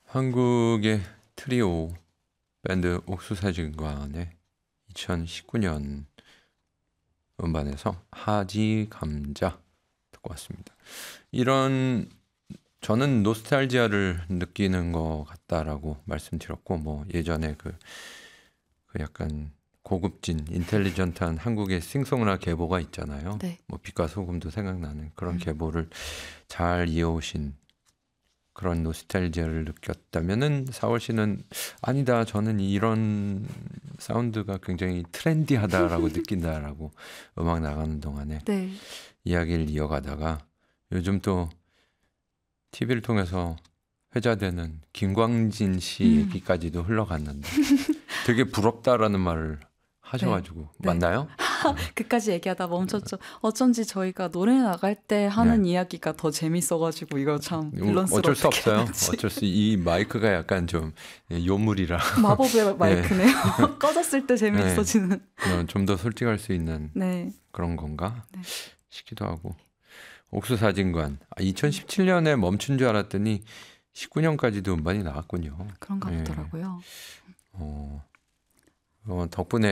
한국의 트리오 밴드 옥수사진관의 2019년 음반에서 하지 감자 듣고 왔습니다. 저는 노스탈지아를 느끼는 것 같다라고 말씀드렸고, 뭐 예전에 그 약간 고급진 인텔리전트한 한국의 싱송라 계보가 있잖아요. 네. 뭐 빛과 소금도 생각나는 그런 계보를 잘 이어오신 그런 노스탈지아를 느꼈다면은 사월 씨는 아니다, 저는 이런 사운드가 굉장히 트렌디하다라고 느낀다라고 음악 나가는 동안에 네. 이야기를 이어가다가 요즘 또 TV를 통해서 회자되는 김광진 씨 얘기까지도 흘러갔는데 되게 부럽다라는 말을 하셔가지고 네. 맞나요? 그까지 얘기하다 멈췄죠. 어쩐지 저희가 노래 나갈 때 하는 이야기가 더 재밌어가지고 이거 참 밸런스로 어쩔 수 어떻게 없어요. 하는지. 어쩔 수 이 마이크가 약간 좀 요물이라 마법의 마이크네요. 꺼졌을 때 재밌어지는. 좀 더 솔직할 수 있는 네. 그런 건가 네. 싶기도 하고. 옥수사진관 2017년에 멈춘 줄 알았더니 19년까지도 음반이 나왔군요. 그런가 보더라고요. 덕분에